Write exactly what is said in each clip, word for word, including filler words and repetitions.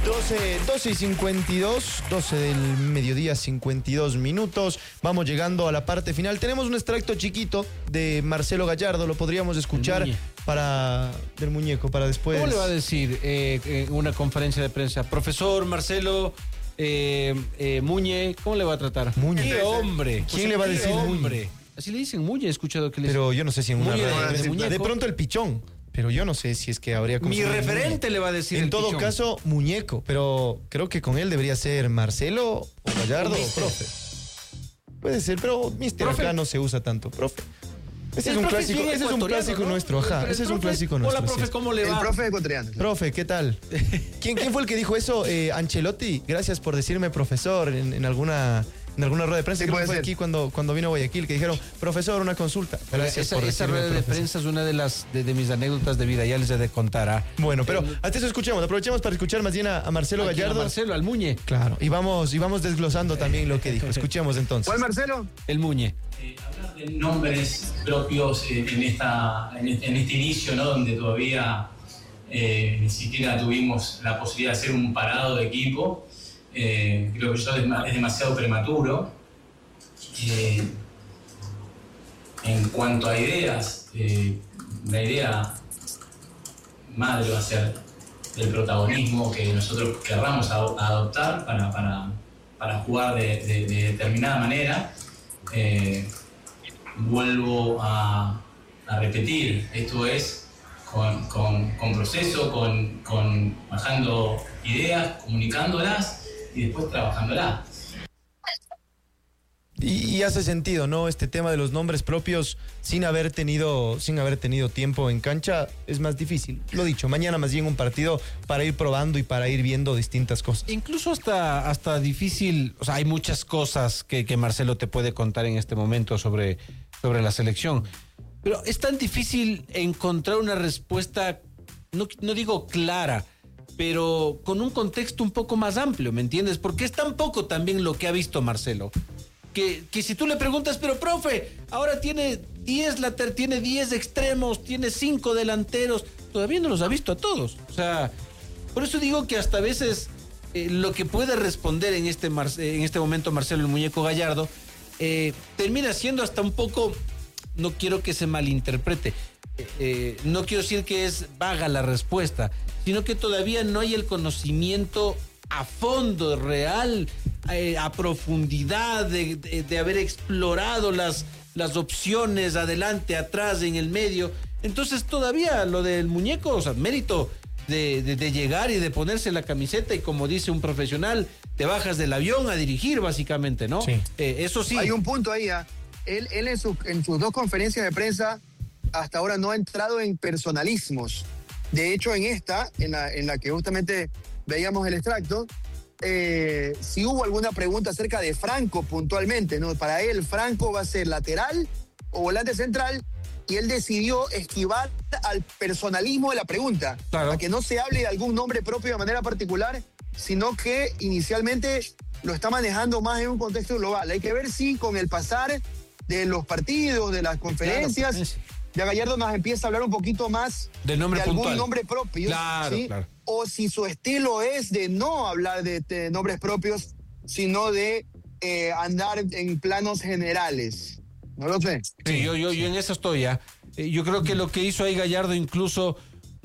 doce, doce y cincuenta y dos, doce del mediodía, cincuenta y dos minutos. Vamos llegando a la parte final. Tenemos un extracto chiquito de Marcelo Gallardo, lo podríamos escuchar para del muñeco, para después. ¿Cómo le va a decir eh, en una conferencia de prensa? Profesor Marcelo eh, eh, Muñe, ¿cómo le va a tratar? Muñe. ¿Qué hombre? ¿Quién le va a decir hombre? Así le dicen Muñe, he escuchado que le dicen. Pero yo no sé si en una Muñe red- de, de de, muñeco. de pronto el pichón. Pero yo no sé si es que habría Mi conseguido referente le va a decir En el todo pichón. caso, muñeco. Pero creo que con él debería ser Marcelo o Gallardo O o mister. profe. Puede ser, pero mister Profe. acá no se usa tanto. Profe. Ese El es un profe clásico, bien ese es un ecuatoriano, clásico ¿no? nuestro, ajá. Pero el Ese es un profe- clásico nuestro. Hola, así profe, es. ¿cómo le El va? profe ecuatoriano. Profe, ¿qué tal? ¿Quién, ¿Quién fue el que dijo eso? Eh, Ancelotti, gracias por decirme profesor en, en alguna en alguna rueda de prensa. Sí, Creo que puede fue ser. aquí cuando, cuando vino a Guayaquil, que dijeron, profesor, una consulta. Gracias esa por esa decirme rueda de profesor. prensa es una de las de, de mis anécdotas de vida, ya les he de contar. ¿Ah? Bueno, pero Eh, hasta eso escuchemos, aprovechemos para escuchar más bien a, a Marcelo ¿a quién? Gallardo. A Marcelo, al Muñe. Claro, y vamos, y vamos desglosando también lo que dijo. Escuchemos entonces. ¿Cuál, Marcelo? El Muñe. Eh, hablar de nombres propios eh, en, esta, en, este, en este inicio, ¿no? Donde todavía eh, ni siquiera tuvimos la posibilidad de hacer un parado de equipo, eh, creo que eso es, es demasiado prematuro. Eh, en cuanto a ideas, eh, la idea madre va a ser del protagonismo que nosotros querramos ado- adoptar para, para, para jugar de, de- de determinada manera. Eh, vuelvo a, a repetir, esto es con, con- con proceso, con, con bajando ideas, comunicándolas y después trabajándolas. Y, y hace sentido, ¿no? Este tema de los nombres propios sin haber tenido, sin haber tenido tiempo en cancha es más difícil. Lo dicho, mañana más bien un partido para ir probando y para ir viendo distintas cosas. Incluso hasta, hasta difícil, o sea, hay muchas cosas que, que Marcelo te puede contar en este momento sobre, sobre la selección. Pero es tan difícil encontrar una respuesta, no, no digo clara, pero con un contexto un poco más amplio, ¿me entiendes? Porque es tan poco también lo que ha visto Marcelo. Que, que si tú le preguntas, pero profe, ahora tiene diez later, tiene diez extremos, tiene cinco delanteros, todavía no los ha visto a todos. O sea, por eso digo que hasta a veces eh, lo que puede responder en este, Mar- en este momento Marcelo el Muñeco Gallardo eh, termina siendo hasta un poco, no quiero que se malinterprete, eh, eh, no quiero decir que es vaga la respuesta, sino que todavía no hay el conocimiento a fondo, real, eh, a profundidad de, de, de haber explorado las, las opciones adelante, atrás, en el medio. Entonces todavía lo del muñeco, o sea, mérito de, de, de llegar y de ponerse la camiseta y como dice un profesional, te bajas del avión a dirigir básicamente, ¿no? Sí. Eh, eso sí. Hay un punto ahí. ¿ah? Él, él en, su- en sus dos conferencias de prensa hasta ahora no ha entrado en personalismos. De hecho, en esta, en la, en la que justamente veíamos el extracto, eh, si hubo alguna pregunta acerca de Franco puntualmente, ¿no? Para él, Franco va a ser lateral o volante central, y él decidió esquivar al personalismo de la pregunta, Claro. para que no se hable de algún nombre propio de manera particular, sino que inicialmente lo está manejando más en un contexto global. Hay que ver si con el pasar de los partidos, de las conferencias, Claro, sí. ya Gallardo nos empieza a hablar un poquito más Del nombre de algún puntual. nombre propio. Claro, ¿sí? claro. O si su estilo es de no hablar de, de nombres propios, sino de eh, andar en planos generales. No lo sé. Sí, yo, yo, yo en eso estoy ya. Eh, yo creo que lo que hizo ahí Gallardo, incluso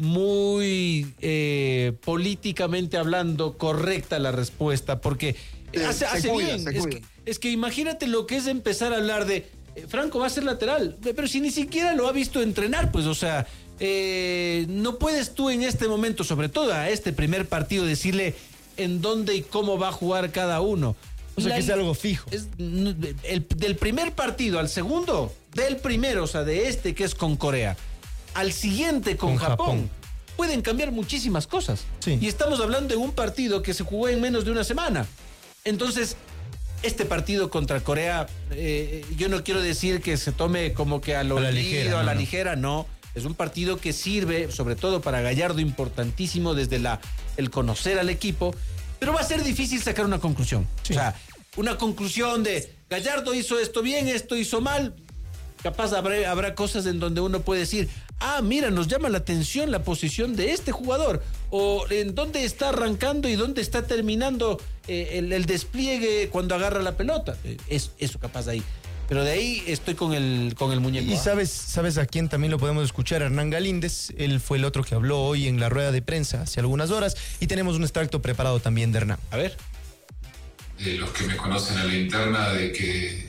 muy eh, políticamente hablando, correcta la respuesta, porque Sí, hace, se hace cuida, bien. se Es cuida. que, es que imagínate lo que es empezar a hablar de eh, Franco va a ser lateral, pero si ni siquiera lo ha visto entrenar, pues, o sea, eh, no puedes tú en este momento, sobre todo a este primer partido, decirle en dónde y cómo va a jugar cada uno. O sea, La- que sea algo fijo. es, n- el- del primer partido al segundo, del primero, o sea, de este que es con Corea, al siguiente con, Con Japón, Japón. pueden cambiar muchísimas cosas. Sí. Y estamos hablando de un partido que se jugó en menos de una semana. Entonces, este partido contra Corea, eh, yo no quiero decir que se tome como que a lo A la ligero, ligera, a la no, no. ligera, no. Es un partido que sirve, sobre todo para Gallardo, importantísimo desde la, el conocer al equipo, pero va a ser difícil sacar una conclusión. Sí. O sea, una conclusión de Gallardo hizo esto bien, esto hizo mal. Capaz habrá, habrá cosas en donde uno puede decir, ah, mira, nos llama la atención la posición de este jugador, o en dónde está arrancando y dónde está terminando eh, el, el despliegue cuando agarra la pelota. Eh, es, eso capaz de ahí. Pero de ahí estoy con el, con el muñeco. Y sabes, sabes a quién también lo podemos escuchar, Hernán Galíndez. Él fue el otro que habló hoy en la rueda de prensa hace algunas horas y tenemos un extracto preparado también de Hernán. A ver. De los que me conocen a la interna, de que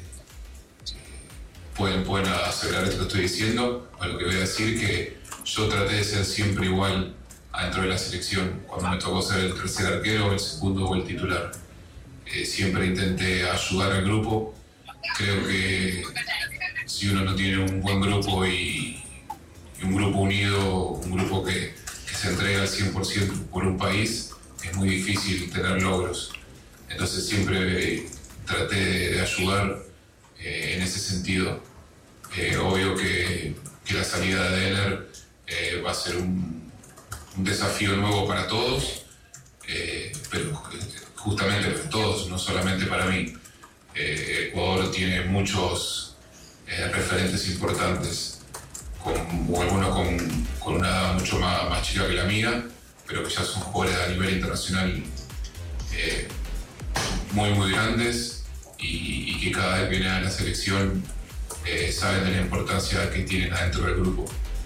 pueden, pueden asegurar esto que estoy diciendo, a lo que voy a decir que yo traté de ser siempre igual adentro de la selección. Cuando me tocó ser el tercer arquero, el segundo o el titular. Eh, siempre intenté ayudar al grupo. Creo que si uno no tiene un buen grupo y, y un grupo unido, un grupo que, que se entrega al cien por ciento por un país, es muy difícil tener logros. Entonces siempre eh, traté de, de ayudar eh, en ese sentido. Eh, obvio que, que la salida de Ener eh, va a ser un, un desafío nuevo para todos, eh, pero justamente para todos, no solamente para mí. Eh, Ecuador tiene muchos eh, referentes importantes, con, algunos con, con una edad mucho más, más chica que la mía, pero que ya son jugadores a nivel internacional eh, muy muy grandes y, y que cada vez vienen a la selección eh, saben de la importancia que tienen adentro del grupo.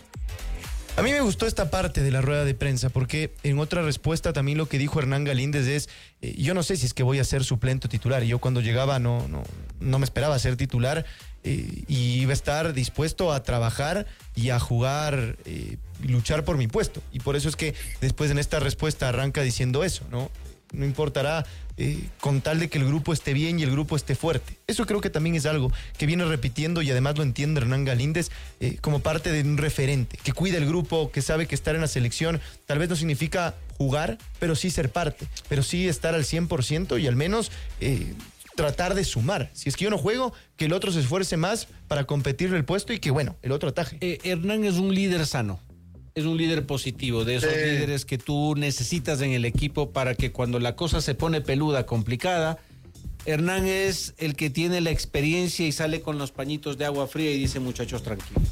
A mí me gustó esta parte de la rueda de prensa porque en otra respuesta también lo que dijo Hernán Galíndez es, eh, yo no sé si es que voy a ser suplente o titular. Yo cuando llegaba no, no, no me esperaba ser titular eh, y iba a estar dispuesto a trabajar y a jugar eh, y luchar por mi puesto. Y por eso es que después en esta respuesta arranca diciendo eso, ¿no? No importará eh, con tal de que el grupo esté bien y el grupo esté fuerte. Eso creo que también es algo que viene repitiendo y además lo entiende Hernán Galíndez eh, como parte de un referente, que cuida el grupo, que sabe que estar en la selección tal vez no significa jugar, pero sí ser parte, pero sí estar al cien por ciento y al menos eh, tratar de sumar. Si es que yo no juego, que el otro se esfuerce más para competirle el puesto y que, bueno, el otro ataje. Eh, Hernán es un líder sano. Es un líder positivo, de esos sí. líderes que tú necesitas en el equipo para que cuando la cosa se pone peluda, complicada, Hernán es el que tiene la experiencia y sale con los pañitos de agua fría y dice, muchachos, tranquilos.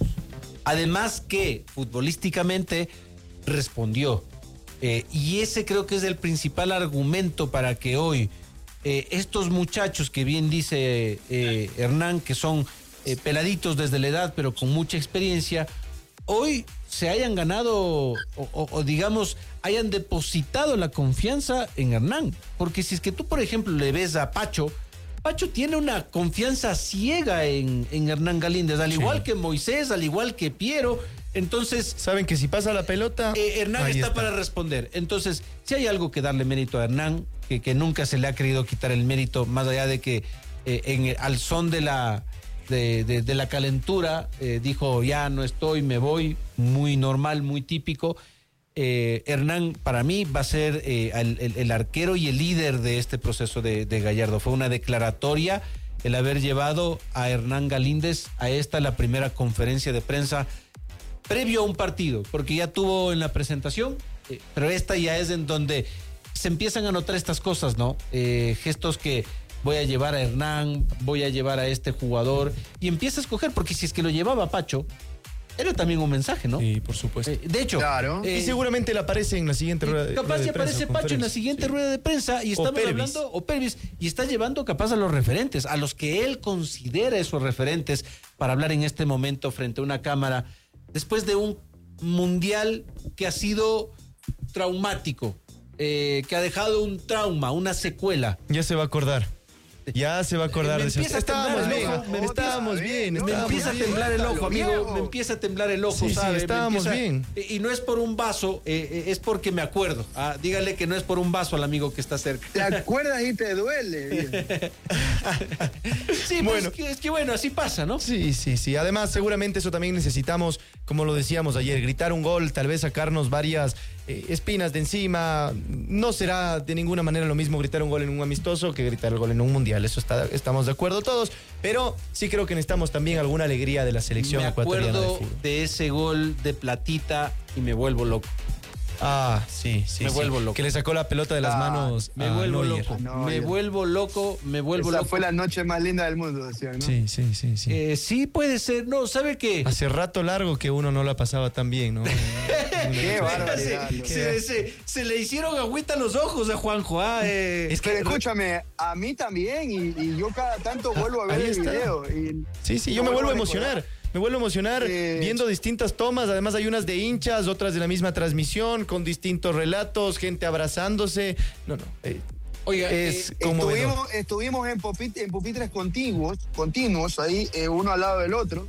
Además que futbolísticamente respondió. Eh, y ese creo que es el principal argumento para que hoy eh, estos muchachos que bien dice eh, Hernán, que son eh, peladitos desde la edad pero con mucha experiencia, hoy se hayan ganado o, o, o digamos hayan depositado la confianza en Hernán, porque si es que tú por ejemplo le ves a Pacho, Pacho tiene una confianza ciega en, en Hernán Galíndez, al sí. igual que Moisés, al igual que Piero, entonces saben que si pasa la pelota eh, Hernán está, está para responder, entonces si hay algo que darle mérito a Hernán, que, que nunca se le ha querido quitar el mérito, más allá de que eh, en, al son de la De, de, de la calentura, eh, dijo ya no estoy, me voy, muy normal, muy típico. Eh, Hernán para mí va a ser eh, el, el, el arquero y el líder de este proceso de, de Gallardo. Fue una declaratoria el haber llevado a Hernán Galíndez a esta la primera conferencia de prensa previo a un partido, porque ya tuvo en la presentación, eh, pero esta ya es en donde se empiezan a notar estas cosas, ¿no? Eh, gestos que voy a llevar a Hernán, voy a llevar a este jugador, y empieza a escoger, porque si es que lo llevaba Pacho, era también un mensaje, ¿no? Sí, por supuesto. Eh, de hecho, claro. Eh, y seguramente le aparece en la siguiente rueda de prensa. Capaz ya aparece Pacho en la siguiente sí. rueda de prensa y estamos hablando, o Pervis, y está llevando capaz a los referentes, a los que él considera esos referentes para hablar en este momento frente a una cámara, después de un mundial que ha sido traumático, eh, que ha dejado un trauma, una secuela. Ya se va a acordar. Ya se va a acordar me de eso. Estábamos bien, me estábamos bien. Me empieza a temblar el ojo, amigo. Me empieza a temblar el ojo, sí, ¿sabe? Sí, estábamos empieza, bien. Y no es por un vaso, eh, es porque me acuerdo. Ah, dígale que no es por un vaso al amigo que está cerca. Te acuerdas y te duele. Sí, pues bueno. es, que, es que bueno, así pasa, ¿no? Sí, sí, sí. Además, seguramente eso también necesitamos, como lo decíamos ayer, gritar un gol, tal vez sacarnos varias eh, espinas de encima. No será de ninguna manera lo mismo gritar un gol en un amistoso que gritar el gol en un mundial. Eso está, estamos de acuerdo todos, pero sí creo que necesitamos también alguna alegría de la selección me ecuatoriana de acuerdo fútbol. De ese gol de Platita y me vuelvo loco. Ah, sí, sí. Me sí. vuelvo loco. Que le sacó la pelota de las Ah, manos. Me a vuelvo Neuer. loco, No, me yo- vuelvo loco, me vuelvo Esa loco. fue la noche más linda del mundo, decían, ¿no? Sí, sí, sí, sí. Eh, sí, puede ser. No, ¿sabe qué? Hace rato largo que uno no la pasaba tan bien, ¿no? Qué barbaridad. se, loco. se- se- se le hicieron agüita los ojos a Juanjo. ah, eh. Es Pero que escúchame, a mí también, y, y yo cada tanto vuelvo a ver ahí el está. video. Y Sí, sí, yo no me vuelvo a recordar. emocionar. Me vuelvo a emocionar Eh, viendo distintas tomas. Además, hay unas de hinchas, otras de la misma transmisión, con distintos relatos, gente abrazándose. No, no. eh, Oiga, es eh, conmovedor. Estuvimos, estuvimos en, popit- en pupitres contiguos, continuos, ahí eh, uno al lado del otro,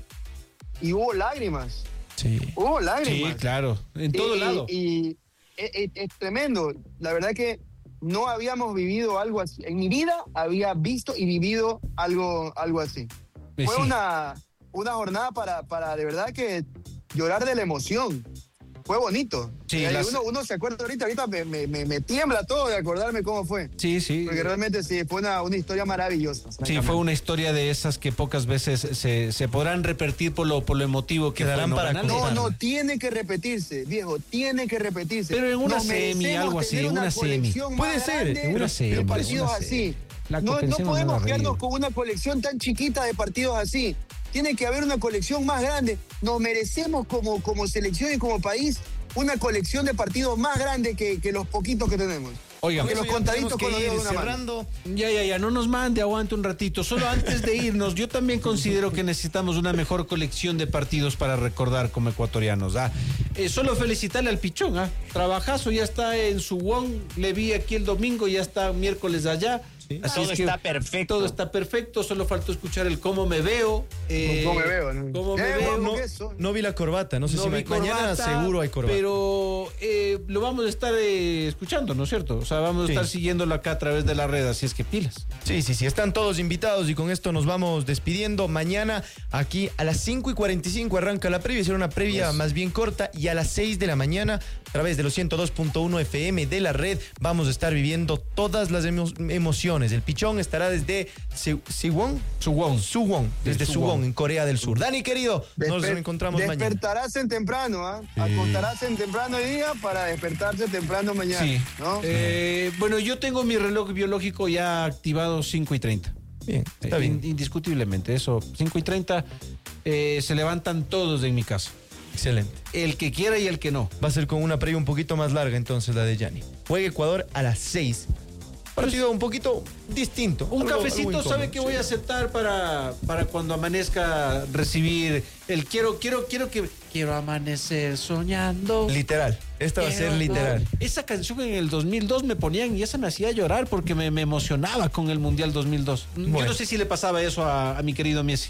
y hubo lágrimas, Sí. hubo sí, lágrimas. claro, en todo y, lado. Y es, es- es tremendo. La verdad que no habíamos vivido algo así. En mi vida había visto y vivido algo, algo así. Eh, Fue sí. una, una jornada para, para de verdad que llorar de la emoción. Fue bonito. Sí, Y ahí las- uno, uno se acuerda ahorita, ahorita me, me, me- me tiembla todo de acordarme cómo fue. Sí, sí. Porque realmente sí, fue una, una historia maravillosa. Sí, fue una historia de esas que pocas veces se, se podrán repetir por lo, por lo emotivo que Quedarán fue, para Ganarle. No, contar. no, tiene que repetirse, viejo, tiene que repetirse. Pero en una Nos semi, merecemos algo así, tener en una semi. colección Puede más ser, grande en una de semi, partidos una así. semi. La No, no contención no podemos era quedarnos horrible. con una colección tan chiquita de partidos así. Tiene que haber una colección más grande. Nos merecemos como, como selección y como país una colección de partidos más grande que, que los poquitos que tenemos. Oigan, Porque Eso los ya contaditos tenemos con los que ir dedos de una mano. cerrando. Ya, ya, ya, no nos mande, aguante un ratito. Solo antes de irnos, yo también considero que necesitamos una mejor colección de partidos para recordar como ecuatorianos. ¿ah? Eh, solo felicitarle al Pichón, ¿ah? Trabajazo, ya está en su Wong, le vi aquí el domingo, ya está miércoles allá. Así Todo es que está perfecto. Todo está perfecto, solo faltó escuchar el cómo me veo. eh, ¿Cómo me veo? ¿no? ¿Cómo me Eh, veo? guapo No, que eso. no vi la corbata, no sé No si vi ma- mañana corbata, seguro hay corbata. Pero eh, lo vamos a estar eh, escuchando, ¿no es cierto? O sea, vamos a Sí. estar siguiéndolo acá a través de la red, así es que pilas. Sí, sí, sí, están todos invitados y con esto nos vamos despidiendo. Mañana aquí a las cinco y cuarenta y cinco arranca la previa, será una previa Yes. más bien corta y a las seis de la mañana a través de los ciento dos punto uno F M de la red vamos a estar viviendo todas las emo- emociones. El Pichón estará desde Se- Siwon, Suwon. Suwon, desde Suwon. Suwon, en Corea del Sur. Dani, querido, nos Desper- encontramos mañana. Despertarás en temprano, ¿ah? Acostarás en temprano hoy día para despertarse temprano mañana. Sí. ¿no? Eh, bueno, yo tengo mi reloj biológico ya activado cinco y treinta. Bien, está Eh, bien. in- indiscutiblemente, eso. cinco y treinta eh, se levantan todos en mi casa. Excelente. El que quiera y el que no. Va a ser con una previa un poquito más larga entonces la de Yanni. Juega Ecuador a las seis. Partido un poquito distinto. Un algo- cafecito, algo ¿sabe incómodo, qué voy a sí. aceptar para, para cuando amanezca recibir el quiero, quiero, quiero que quiero amanecer soñando? Literal. Esta va a ser Quiero- literal. Esa canción en el dos mil dos me ponían y esa me hacía llorar porque me, me emocionaba con el Mundial dos mil dos. Yo Bueno. no sé si le pasaba eso a, a mi querido Messi.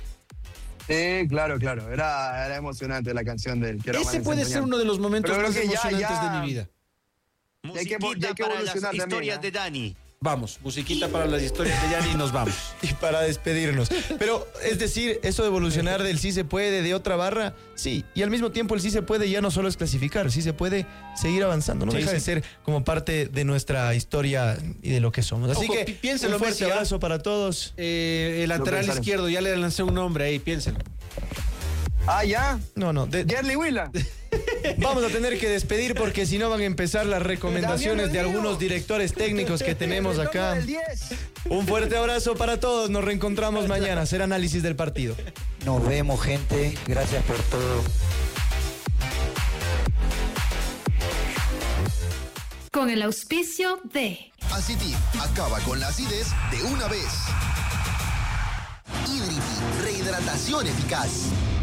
Sí, claro, claro. Era, era emocionante la canción del Quiero Ese amanecer puede ser soñando. uno de los momentos Pero creo más que ya- emocionantes ya- de mi vida. Ya hay que- Musiquita ya hay que para las evolucionar también, historias ¿eh? de Dani. Vamos, musiquita para las historias de Yanni y nos vamos. Y para despedirnos. Pero, es decir, eso de evolucionar del sí se puede, de otra barra, sí. Y al mismo tiempo el sí se puede ya no solo es clasificar, sí se puede seguir avanzando. No Sí, deja sí. de ser como parte de nuestra historia y de lo que somos. Así Ojo, que pi- piénselo, un fuerte Messi, ¿ah? abrazo para todos. Eh, el lateral pensaré. izquierdo, ya le lancé un nombre ahí, piénselo. Ah, ya. No, no. de- Jerry Willa. Vamos a tener que despedir porque si no van a empezar las recomendaciones de Damián Rodrigo. algunos directores técnicos que tenemos El acá. del diez. Un fuerte abrazo para todos. Nos reencontramos mañana. Hacer análisis del partido. Nos vemos, gente. Gracias por todo. Con el auspicio de Aciti acaba con la acidez de una vez. Idriti, rehidratación eficaz.